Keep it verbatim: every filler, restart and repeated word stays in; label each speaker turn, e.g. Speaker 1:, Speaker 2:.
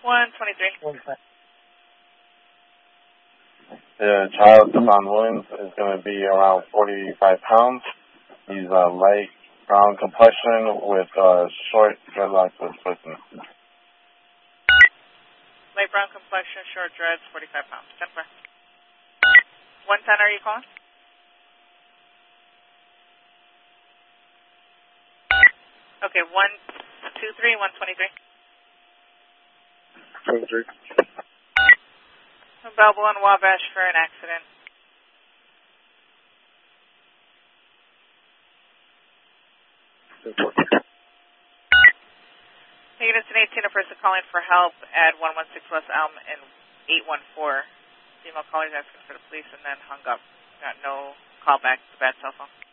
Speaker 1: one twenty-three.
Speaker 2: The child, Devon Williams, is going to be around forty-five pounds. He's a uh, light brown complexion with uh, short dreadlocks with twisting.
Speaker 1: Light brown complexion, short dreads, forty-five pounds. ten four. one ten, are you calling? Okay, one two three, one twenty-three.
Speaker 2: twenty-three.
Speaker 1: Balboa and Wabash for an accident. Units in eighteen, a person calling for help at one one six West Elm and eight one four. Female callers asking for the police and then hung up. Got no call back to bad cell phone.